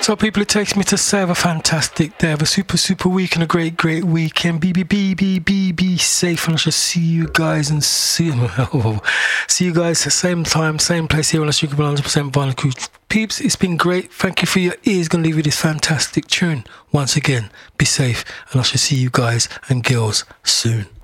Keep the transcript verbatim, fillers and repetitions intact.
So people, it takes me to say have a fantastic day, have a super, super week and a great, great weekend. Be, be, be, be, be, be safe, and I shall see you guys and see, see you guys at the same time, same place here on the Sugar one hundred percent Vinyl Crew. Peeps, it's been great. Thank you for your ears. Going to leave you this fantastic tune. Once again, be safe, and I shall see you guys and girls soon.